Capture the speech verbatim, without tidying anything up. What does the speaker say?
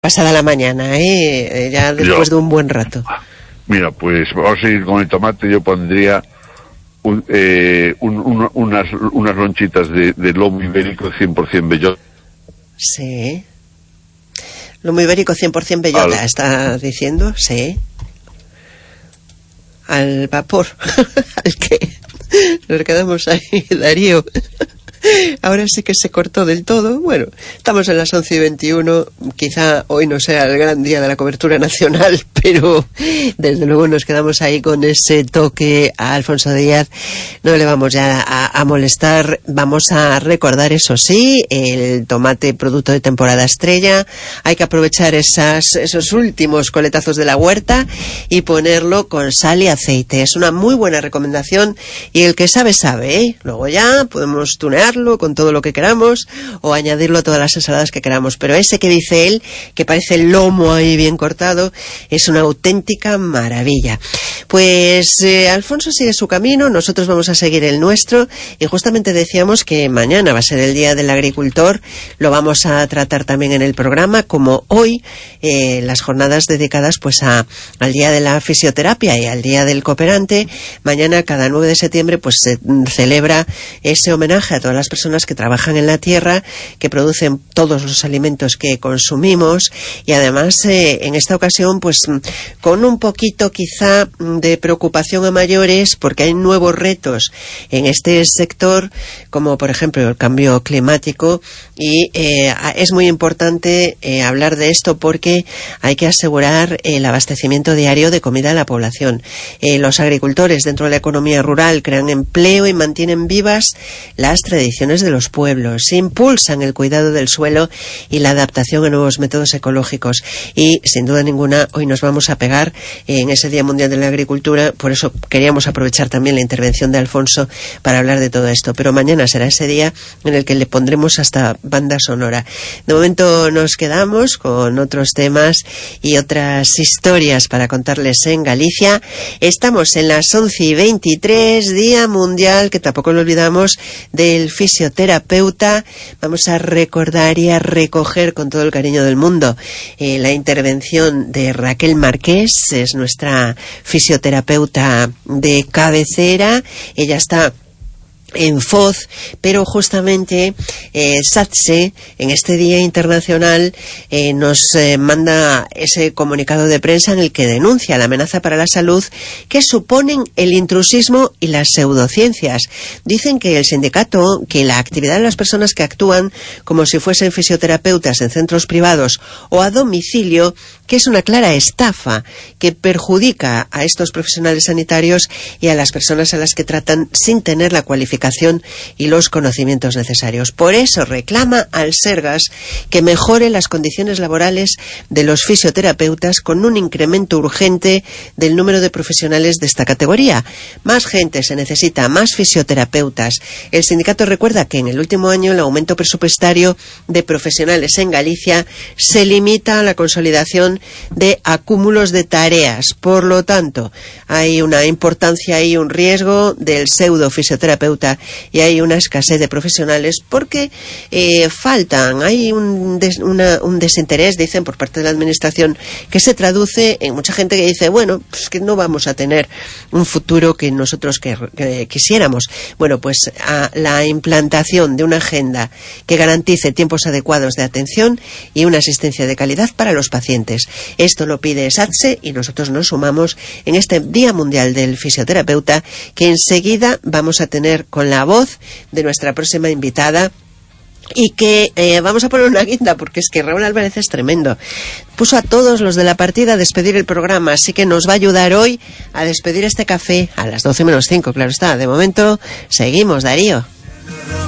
pasada la mañana, ¿eh? Ya después yo, de un buen rato. Mira, pues vamos a seguir con el tomate. Yo pondría un, eh, un, un, unas, unas lonchitas de, de lomo ibérico cien por ciento bellota. Sí. Lomo ibérico cien por ciento bellota, Al... ¿está diciendo? Sí. Al vapor. ¿Al qué? Nos quedamos ahí, Darío. Ahora sí que se cortó del todo. Bueno, estamos en las once y veintiuno. Quizá hoy no sea el gran día de la cobertura nacional, pero desde luego nos quedamos ahí con ese toque a Alfonso Díaz. No le vamos ya a, a molestar. Vamos a recordar, eso sí, el tomate producto de temporada estrella. Hay que aprovechar esas, esos últimos coletazos de la huerta y ponerlo con sal y aceite. Es una muy buena recomendación y el que sabe, sabe, ¿eh? Luego ya podemos tunear con todo lo que queramos o añadirlo a todas las ensaladas que queramos, pero ese que dice él, que parece el lomo ahí bien cortado, es una auténtica maravilla. Pues eh, Alfonso sigue su camino, nosotros vamos a seguir el nuestro y justamente decíamos que mañana va a ser el Día del Agricultor. Lo vamos a tratar también en el programa, como hoy eh, las jornadas dedicadas pues a, al Día de la Fisioterapia y al Día del Cooperante. Mañana, cada nueve de septiembre, pues se celebra ese homenaje a todas las personas que trabajan en la tierra, que producen todos los alimentos que consumimos y además eh, en esta ocasión pues con un poquito quizá de preocupación a mayores, porque hay nuevos retos en este sector, como por ejemplo el cambio climático, y eh, es muy importante eh, hablar de esto porque hay que asegurar el abastecimiento diario de comida a la población. Eh, los agricultores dentro de la economía rural crean empleo y mantienen vivas las tradiciones de los pueblos, impulsan el cuidado del suelo y la adaptación a nuevos métodos ecológicos y sin duda ninguna hoy nos vamos a pegar en ese Día Mundial de la Agricultura. Por eso queríamos aprovechar también la intervención de Alfonso para hablar de todo esto, pero mañana será ese día en el que le pondremos hasta banda sonora. De momento nos quedamos con otros temas y otras historias para contarles en Galicia. Estamos en las once y veintitrés, Día Mundial, que tampoco lo olvidamos, del fisioterapeuta. Vamos a recordar y a recoger con todo el cariño del mundo eh, la intervención de Raquel Marqués, es nuestra fisioterapeuta de cabecera. Ella está en Foz, pero justamente eh, SATSE en este Día Internacional eh, nos eh, manda ese comunicado de prensa en el que denuncia la amenaza para la salud que suponen el intrusismo y las pseudociencias. Dicen que el sindicato, que la actividad de las personas que actúan como si fuesen fisioterapeutas en centros privados o a domicilio, que es una clara estafa que perjudica a estos profesionales sanitarios y a las personas a las que tratan sin tener la cualificación y los conocimientos necesarios. Por eso reclama al Sergas que mejore las condiciones laborales de los fisioterapeutas con un incremento urgente del número de profesionales de esta categoría. Más gente se necesita, más fisioterapeutas. El sindicato recuerda que en el último año el aumento presupuestario de profesionales en Galicia se limita a la consolidación de acúmulos de tareas. Por lo tanto, hay una importancia y un riesgo del pseudo fisioterapeuta y hay una escasez de profesionales porque eh, faltan, hay un, des, una, un desinterés, dicen, por parte de la administración, que se traduce en mucha gente que dice, bueno, pues que no vamos a tener un futuro que nosotros que, que quisiéramos. Bueno, pues a la implantación de una agenda que garantice tiempos adecuados de atención y una asistencia de calidad para los pacientes. Esto lo pide SATSE y nosotros nos sumamos en este Día Mundial del Fisioterapeuta, que enseguida vamos a tener con la voz de nuestra próxima invitada y que eh, vamos a poner una guinda porque es que Raúl Álvarez es tremendo. Puso a todos los de la partida a despedir el programa, así que nos va a ayudar hoy a despedir este café a las doce menos cinco, claro está. De momento seguimos, Darío.